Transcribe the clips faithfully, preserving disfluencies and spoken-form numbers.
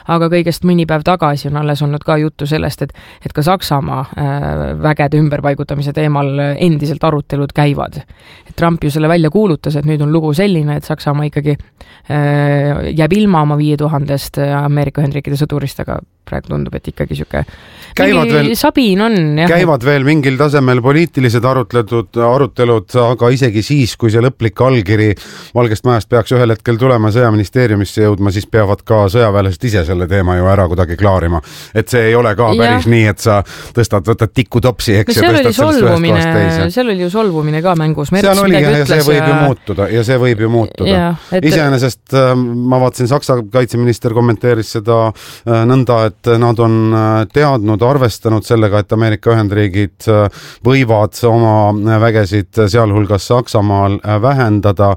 aga kõigest mõni päev tagasi on alles olnud ka juttu sellest, et, et ka Saksamaa vägede ümberpaigutamise teemal endiselt arutelud käivad. Et Trump ju selle välja kuulutas, et nüüd on lugu selline, et Saksamaa ikkagi jääb ilma oma viie tuhandest Ameerika Ühendriikide sõdurist, aga praegu tundub, et ikkagi siuke mingi veel, sabiin on. Jah. Käivad veel mingil tasemel poliitilised arutelud, arutelud, aga isegi siis, kui see lõplik allkiri Valgest Majast peaks ühel hetkel tulema sõjaministeeriumisse jõudma, siis peavad ka sõjaväelased ise selle teema ju ära kuidagi klaarima. Et see ei ole ka päris ja. Nii, et sa tõstad, võtad tikutopsi, eks, no, ja tõstad sellest ühest kohast teise. Seal oli ju solvumine ka mängus. Seal oli ja, ja see võib ja... ju muutuda ja see võib ju muutuda. Ja, et... Iseenesest ma vaatasin, Saksa kaitseminister kommenteeris seda nõnda, et nad on teadnud, arvestanud sellega, et Ameerika Ühendriigid võivad oma vägesid sealhulgas Saksamaal vähendada.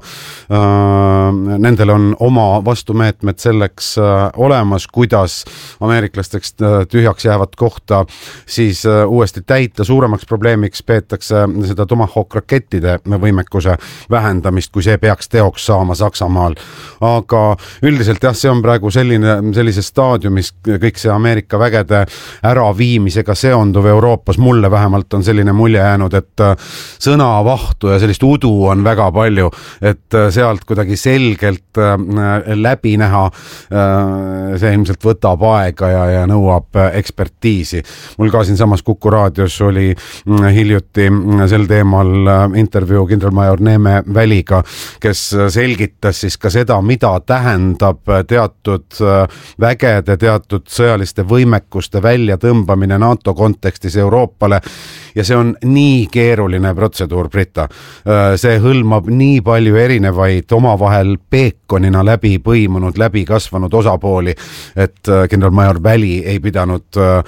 Nendel on oma vastumeetmed selleks olemas, kuidas ameeriklasteks tühjaks jäävat kohta siis uuesti täita. Suuremaks probleemiks peetakse seda Tomahawk rakettide võimekuse vähendamist, kui see peaks teoks saama Saksamaal. Aga üldiselt jah, see on praegu selline, sellise staadiumis kõik see Ameerika vägede äraviimisega seonduv Euroopas. Mulle vähemalt on selline mulje jäänud, et sõnavahtu ja sellist udu on väga palju, et sealt kuidagi selgelt läbi näha. See ilmselt võtab aega ja, ja nõuab ekspertiisi. Mul ka siin samas Kuku raadios oli hiljuti sel teemal intervjuu kindralmajor Neeme Väliga, kes selgitas siis ka seda, mida tähendab teatud vägede, teatud sõjaliste võimekuste välja tõmbamine NATO kontekstis Euroopale. Ja see on nii keeruline protseduur, Brita. See hõlmab nii palju erinevaid omavahel peekonina läbi põimunud, läbi kasvanud osapooli, et kindralmajor Väli ei pidanud,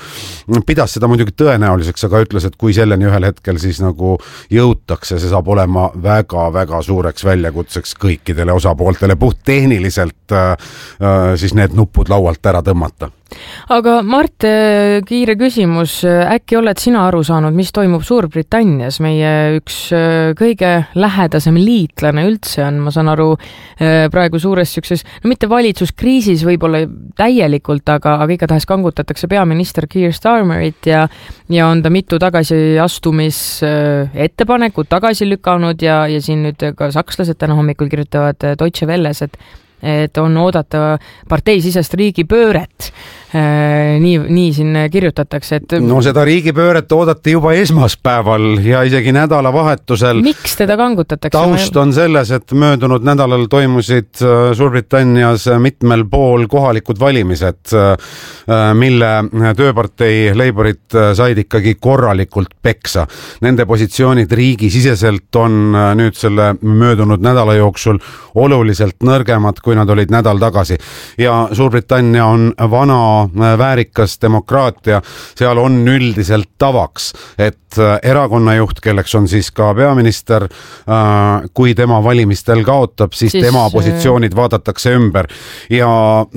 pidas seda muidugi tõenäoliseks, aga ütles, et kui selleni ühel hetkel siis nagu jõutakse, see saab olema väga-väga suureks väljakutseks kõikidele osapooltele puht tehniliselt siis need nupud laualt ära tõmmata. Aga Mart, kiire küsimus. Äkki oled sina aru saanud, mis toimub Suurbritannias? Meie üks kõige lähedasem liitlane üldse on, ma saan aru, praegu suures sükses, no mitte valitsuskriisis võib-olla täielikult, aga, aga igatahes kangutatakse peaminister Keir Starmerit ja, ja on ta mitu tagasi astumis ettepanekut tagasi lükanud ja, ja siin nüüd ka sakslased täna hommikul kirjutavad Deutsche Welles, et et on oodata parteisisest riigipööret. Nii, nii siin kirjutatakse, et... No seda riigipööret oodati juba esmaspäeval ja isegi nädalavahetusel. Miks teda kangutatakse? Taust on selles, et möödunud nädalal toimusid Suurbritannias mitmel pool kohalikud valimised, mille tööpartei Labourit said ikkagi korralikult peksa. Nende positsioonid riigisiseselt on nüüd selle möödunud nädala jooksul oluliselt nõrgemad, kui nad olid nädal tagasi. Ja Suurbritannia on vana väärikas demokraatia, seal on üldiselt tavaks, et erakonnajuht, kelleks on siis ka peaminister, kui tema valimistel kaotab, siis, siis tema positsioonid vaadatakse ümber. Ja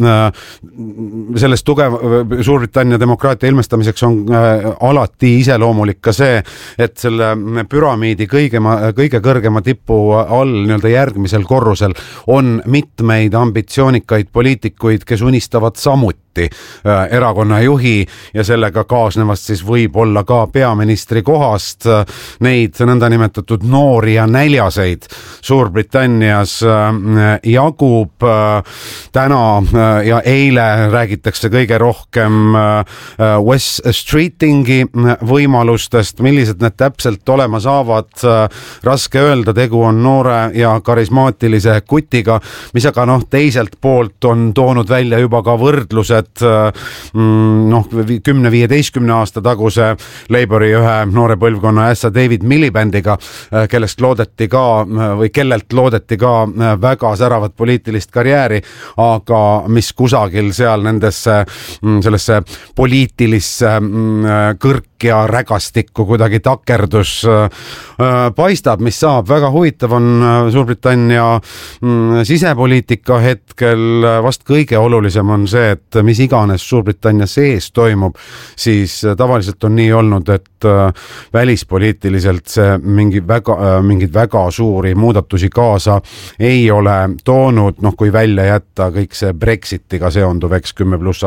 sellest tugev Suurbritannia demokraatia ilmestamiseks on alati iseloomulik ka see, et selle püramiidi kõige, kõige kõrgema tipu all nii-öelda järgmisel korrusel on mitmeid ambitsioonikaid poliitikuid, kes unistavad samuti erakonna juhi ja sellega kaasnevast siis võib olla ka peaministri kohast. Neid nõnda nimetatud noori ja näljaseid Suurbritannias jagub. Täna ja eile räägitakse kõige rohkem West Streetingi võimalustest, millised need täpselt olema saavad. Raske öelda, tegu on noore ja karismaatilise kutiga, mis aga noh, teiselt poolt on toonud välja juba ka võrdlused noh, kümne viieteistkümne aasta taguse Labouri ühe noore põlvkonna ässa David Milibändiga, kellest loodeti ka või kellelt loodeti ka väga säravat poliitilist karjääri, aga mis kusagil seal nendesse sellesse poliitilisse kõrk ja rägastikku kuidagi takerdus paistab, mis saab. Väga huvitav on Suurbritannia sisepoliitika hetkel. Vast kõige olulisem on see, et mis iganes Suurbritannia sees toimub, siis tavaliselt on nii olnud, et välispoliitiliselt see mingi väga, mingid väga suuri muudatusi kaasa ei ole toonud, noh kui välja jätta kõik see Brexitiga seonduv, eks kümme pluss